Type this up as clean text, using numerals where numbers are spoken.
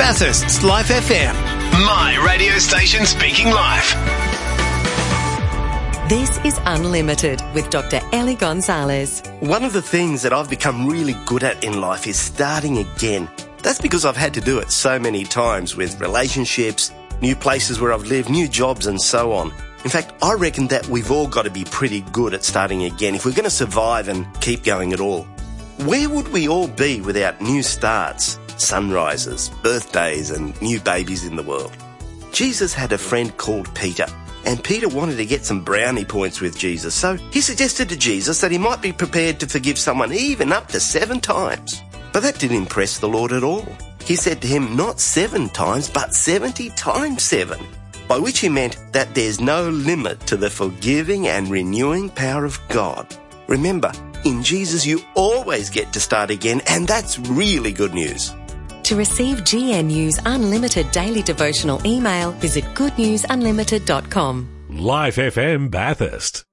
Bathurst's Life FM. My radio station speaking life. This is Unlimited with Dr. Ellie Gonzalez. One of the things that I've become really good at in life is starting again. That's because I've had to do it so many times with relationships, new places where I've lived, new jobs and so on. In fact, I reckon that we've all got to be pretty good at starting again if we're going to survive and keep going at all. Where would we all be without new starts, sunrises, birthdays and new babies in the world? Jesus had a friend called Peter, and Peter wanted to get some brownie points with Jesus, so he suggested to Jesus that he might be prepared to forgive someone even up to 7 times. But that didn't impress the Lord at all. He said to him, not 7 times, but 70 times 7, by which he meant that there's no limit to the forgiving and renewing power of God. Remember, in Jesus you always get to start again, and that's really good news. To receive GNU's Unlimited Daily Devotional email, visit goodnewsunlimited.com. Life FM Bathurst.